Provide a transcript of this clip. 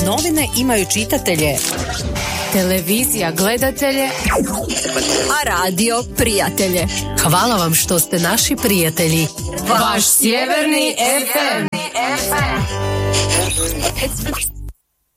Novine imaju čitatelje, televizija gledatelje, a radio prijatelje. Hvala vam što ste naši prijatelji. Vaš Sjeverni FM.